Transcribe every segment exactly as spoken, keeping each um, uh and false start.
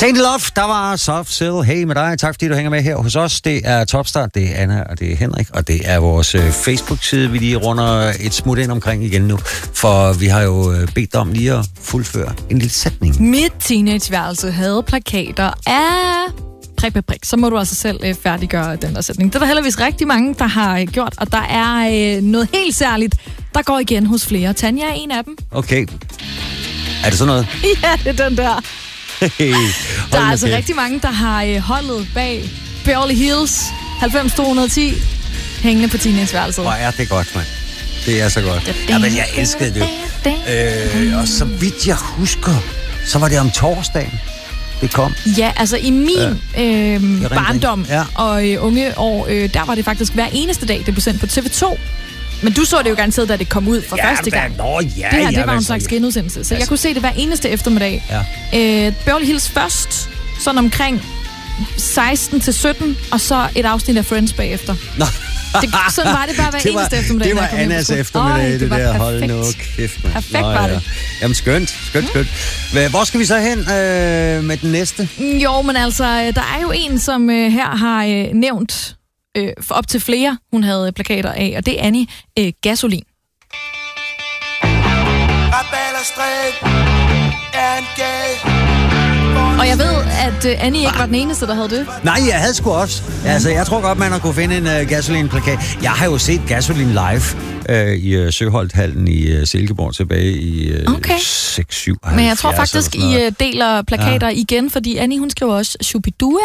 Tainted Love, der var Soft Cell. Hey med dig, tak fordi du hænger med her hos os. Det er Topstart, det er Anna, og det er Henrik, og det er vores Facebook-side, vi lige runder et smut ind omkring igen nu. For vi har jo bedt dig om lige at fuldføre en lille sætning. Mit teenageværelse havde plakater af... prik, prik, prik. Så må du altså selv øh, færdiggøre den der sætning. Det er der heldigvis rigtig mange, der har øh, gjort, og der er øh, noget helt særligt, der går igen hos flere. Tanja er en af dem. Okay. Er det sådan noget? Ja, det er den der. Hey, der er altså rigtig mange, der har øh, holdet bag Beverly Hills halvfems to hundrede og ti hængende på teenageværelset. Hvor er det godt, mand. Det er så godt. Jamen, jeg elskede det. Øh, og så vidt jeg husker, så var det om torsdagen. Det kom. Ja, altså i min ja. øh, barndom ja. og øh, unge år, øh, der var det faktisk hver eneste dag, det blev sendt på T V to. Men du så det jo garanteret, da det kom ud for ja, første gang. Nå, ja, det her, ja, det var en slags genudsendelse, så altså. Jeg kunne se det hver eneste eftermiddag. Ja. Øh, Beverly Hills først, sådan omkring seksten til sytten, og så et afsnit af Friends bagefter. Nå. Det, sådan var det bare hver det var, eneste eftermiddag. Det var Annas eftermiddag, Øj, det, det der. Perfekt. Hold nu kæft, man. Perfekt Nå, var det. Ja. Jamen skønt, skønt, skønt. Hvor skal vi så hen øh, med den næste? Jo, men altså, der er jo en, som øh, her har øh, nævnt øh, for op til flere, hun havde plakater af, og det er Annie øh, Gasolin. Og jeg ved, at uh, Annie ikke var den eneste, der havde det. Nej, jeg havde sgu også. Altså, jeg tror godt, man har kunne finde en uh, Gasolin-plakat. Jeg har jo set Gasolin live uh, i uh, Søholthallen i uh, Silkeborg tilbage i uh, okay. seks syv. Men jeg tror faktisk, I uh, deler plakater ja. igen, fordi Annie, hun skriver også Shubidua.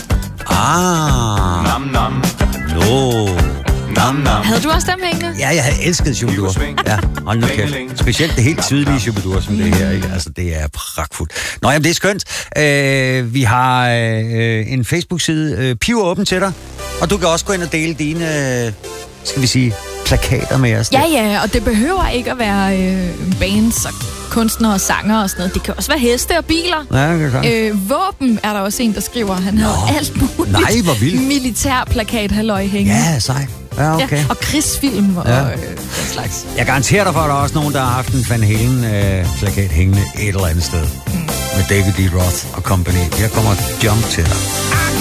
Ah. Nam, nam. No. Nam, nam. Havde du også dem hængende? Ja, jeg havde elsket Shubidua. Ja, hold nu kæft. Specielt det helt tydelige Shubidua, som det her, ikke? Altså, det er pragtfuldt. Nå, jamen, det er skønt. Øh, vi har øh, en Facebook-side, øh, piv åben til dig, og du kan også gå ind og dele dine, øh, skal vi sige, plakater med os. Ja, ja, og det behøver ikke at være øh, bands og kunstnere og sanger og sådan noget. Det kan også være heste og biler. Ja, det kan øh, Våben er der også en, der skriver. Han Nå. havde alt muligt. Nej, hvor vildt. Militærplakat, halløj hængende. Ja, sej. Ja, okay. Ja, og krigsfilm og ja. øh, den slags. Jeg garanterer dig for, at der er også nogen, der har haft en Van Halen-plakat øh, hængende et eller andet sted. Mm. Med David Lee Roth og company. Her kommer Jump til dig.